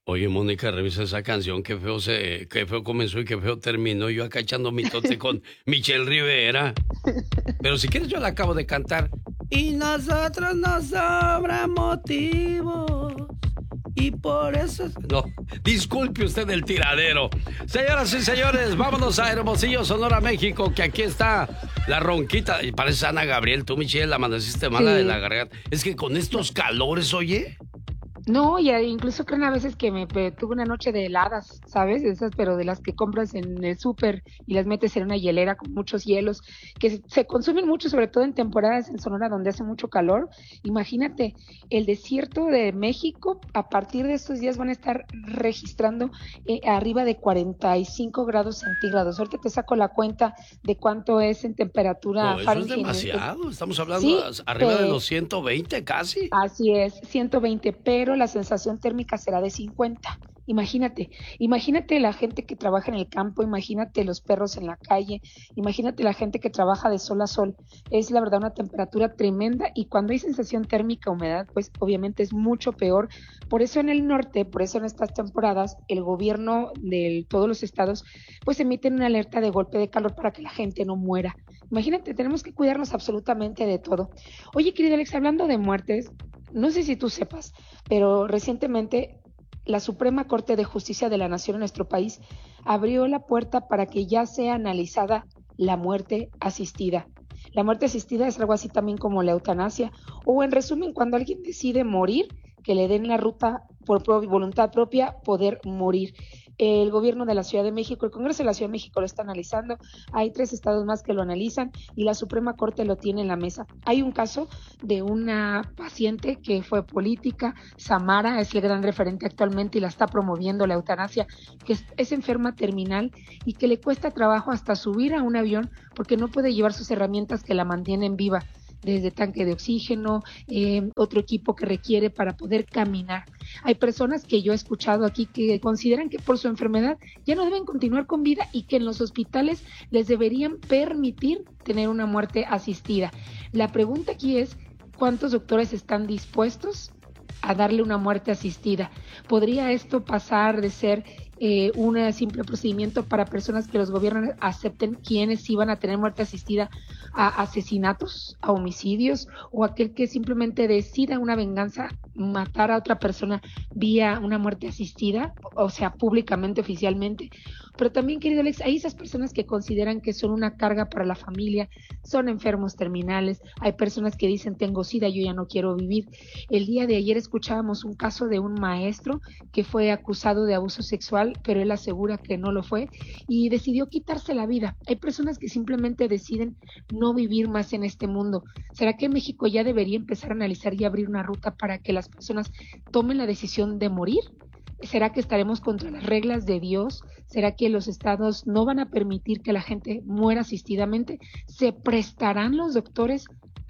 Oye, Mónica, revisa esa canción, qué feo comenzó y qué feo terminó. Yo acá echando mi tote con Michelle Rivera. Pero si quieres yo la acabo de cantar. Y nosotros nos sobran motivos. Y por eso... No, disculpe usted el tiradero. Señoras y señores, vámonos a Hermosillo, Sonora, México, que aquí está la ronquita. Y parece Ana Gabriel. Tú, Michelle, amaneciste mala de la garganta. Es que con estos calores, oye... No, y incluso creen a veces que tuve una noche de heladas, ¿sabes? Esas, pero de las que compras en el súper y las metes en una hielera con muchos hielos, que se consumen mucho, sobre todo en temporadas en Sonora donde hace mucho calor. Imagínate, el desierto de México, a partir de estos días van a estar registrando arriba de 45 grados centígrados. Ahorita te saco la cuenta de cuánto es en temperatura Fahrenheit. Fahrenheit. Eso es demasiado, estamos hablando arriba de los 120 casi. Así es, 120, pero la sensación térmica será de 50. Imagínate la gente que trabaja en el campo, imagínate los perros en la calle, imagínate la gente que trabaja de sol a sol. Es la verdad una temperatura tremenda y cuando hay sensación térmica, humedad, pues obviamente es mucho peor. Por eso en el norte, por eso en estas temporadas, el gobierno de todos los estados pues emiten una alerta de golpe de calor para que la gente no muera. Imagínate, tenemos que cuidarnos absolutamente de todo. Oye, querido Alex, hablando de muertes, no sé si tú sepas, pero recientemente la Suprema Corte de Justicia de la Nación en nuestro país abrió la puerta para que ya sea analizada la muerte asistida. La muerte asistida es algo así también como la eutanasia, o en resumen, cuando alguien decide morir, que le den la ruta por voluntad propia poder morir. El gobierno de la Ciudad de México, el Congreso de la Ciudad de México lo está analizando, hay 3 estados más que lo analizan y la Suprema Corte lo tiene en la mesa. Hay un caso de una paciente que fue política, Samara, es el gran referente actualmente y la está promoviendo la eutanasia, que es enferma terminal y que le cuesta trabajo hasta subir a un avión porque no puede llevar sus herramientas que la mantienen viva, desde tanque de oxígeno, otro equipo que requiere para poder caminar. Hay personas que yo he escuchado aquí que consideran que por su enfermedad ya no deben continuar con vida y que en los hospitales les deberían permitir tener una muerte asistida. La pregunta aquí es, ¿cuántos doctores están dispuestos a darle una muerte asistida? ¿Podría esto pasar de ser un simple procedimiento para personas que los gobiernos acepten quienes iban a tener muerte asistida a asesinatos, a homicidios, o aquel que simplemente decida una venganza, matar a otra persona vía una muerte asistida, o sea, públicamente, oficialmente? Pero también, querido Alex, hay esas personas que consideran que son una carga para la familia, son enfermos terminales, hay personas que dicen tengo SIDA, yo ya no quiero vivir. El día de ayer escuchábamos un caso de un maestro que fue acusado de abuso sexual, pero él asegura que no lo fue y decidió quitarse la vida. Hay personas que simplemente deciden no vivir más en este mundo. ¿Será que México ya debería empezar a analizar y abrir una ruta para que las personas tomen la decisión de morir? ¿Será que estaremos contra las reglas de Dios? ¿Será que los estados no van a permitir que la gente muera asistidamente? ¿Se prestarán los doctores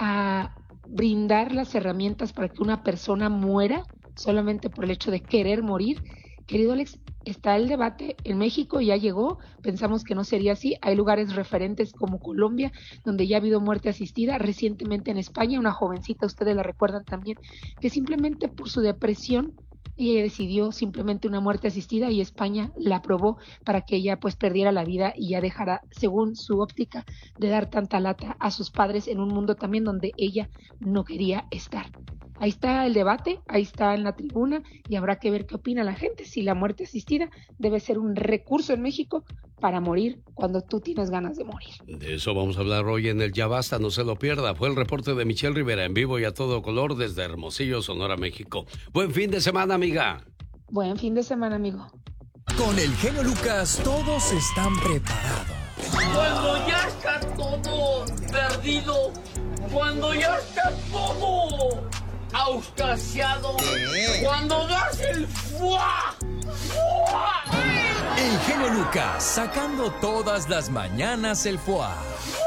a brindar las herramientas para que una persona muera solamente por el hecho de querer morir? Querido Alex, está el debate en México, ya llegó, pensamos que no sería así. Hay lugares referentes como Colombia, donde ya ha habido muerte asistida. Recientemente en España, una jovencita, ustedes la recuerdan también, que simplemente por su depresión ella decidió simplemente una muerte asistida y España la aprobó para que ella pues perdiera la vida y ya dejara, según su óptica, de dar tanta lata a sus padres en un mundo también donde ella no quería estar. Ahí está el debate, ahí está en la tribuna y habrá que ver qué opina la gente, si la muerte asistida debe ser un recurso en México para morir cuando tú tienes ganas de morir. De eso vamos a hablar hoy en el Ya Basta, no se lo pierda. Fue el reporte de Michelle Rivera en vivo y a todo color desde Hermosillo, Sonora, México. Buen fin de semana, amiga. Buen fin de semana, amigo. Con el genio Lucas todos están preparados. Cuando ya está todo perdido, cuando ya está todo auscasiado, cuando das el ¡fua! ¡Fua! El genio Lucas sacando todas las mañanas el ¡fua!